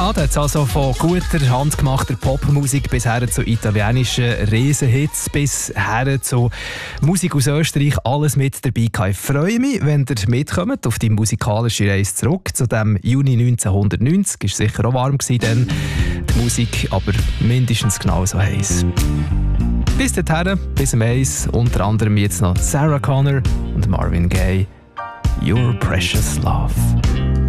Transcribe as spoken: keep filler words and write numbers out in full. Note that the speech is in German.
Ja, da hat es also von guter, handgemachter Popmusik bis her zu italienischen Riesenhits, bis her zu Musik aus Österreich, alles mit dabei gehabt. Ich freue mich, wenn ihr mitkommt auf die musikalische Reise zurück zu dem Juni neunzehnhundertneunzig. Ist sicher auch warm gewesen, dann die Musik, aber mindestens genauso heiß. Bis dahin, bis zum Eis, unter anderem jetzt noch Sarah Connor und Marvin Gaye. Your Precious Love.